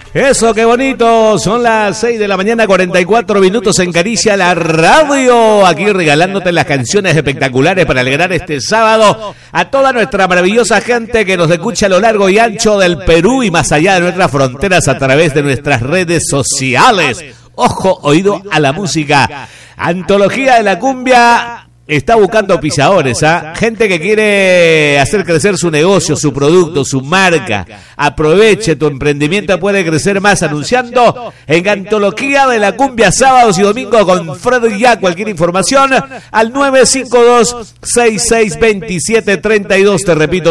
Eso, qué bonito. Son las 6 de la mañana, 44 minutos en Caricia la Radio. Aquí regalándote las canciones espectaculares para alegrar este sábado a toda nuestra maravillosa gente que nos escucha a lo largo y ancho del Perú y más allá de nuestras fronteras a través de nuestras redes sociales. Ojo, oído a la música. Antología de la Cumbia está buscando pisadores, ¿ah? Gente que quiere hacer crecer su negocio, su producto, su marca. Aproveche, tu emprendimiento puede crecer más anunciando en Antología de la Cumbia, sábados y domingos con Fred Ya. Cualquier información al 952-662732. Te repito,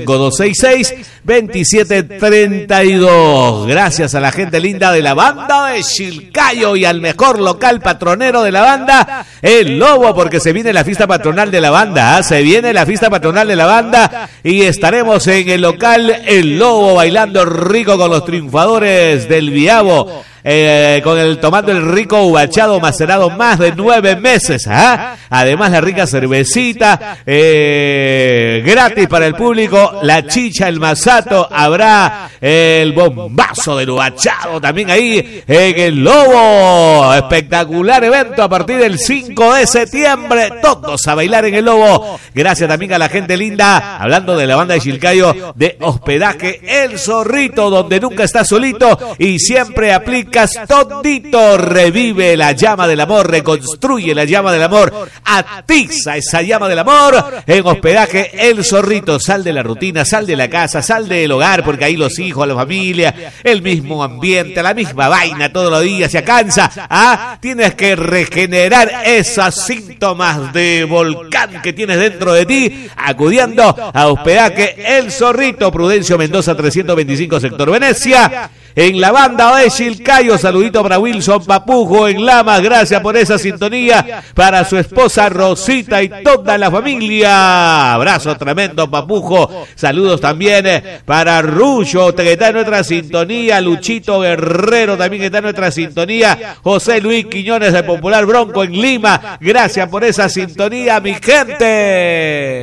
952-662732. Gracias a la gente linda de la banda de Chilcayo y al mejor local patronero de la banda, El Lobo, porque se viene la fiesta patronal de la banda, ¿eh? Se viene la fiesta patronal de la banda y estaremos en el local El Lobo bailando rico con los triunfadores del Viabo. Tomando el rico ubachado macerado más de 9 meses, ¿ah? Además la rica cervecita gratis para el público, la chicha, el masato, habrá el bombazo del ubachado también ahí en El Lobo. Espectacular evento a partir del 5 de septiembre, todos a bailar en El Lobo. Gracias también a la gente linda, hablando de la banda de Chilcayo, de Hospedaje El Zorrito, donde nunca estás solito y siempre aplica todito. Revive la llama del amor, reconstruye la llama del amor, atiza esa llama del amor en Hospedaje El Zorrito. Sal de la rutina, sal de la casa, sal del hogar, porque ahí los hijos, la familia, el mismo ambiente, la misma vaina todos los días, se cansa, ¿ah? Tienes que regenerar esos síntomas de volcán que tienes dentro de ti, acudiendo a Hospedaje El Zorrito, Prudencio Mendoza 325, sector Venecia. En la banda de Chilcayo, saludito para Wilson Papujo en Lamas, gracias por esa sintonía, para su esposa Rosita y toda la familia. Abrazo tremendo, Papujo. Saludos también para Rucho, que está en nuestra sintonía, Luchito Guerrero también está en nuestra sintonía, José Luis Quiñones de Popular Bronco en Lima, gracias por esa sintonía, mi gente.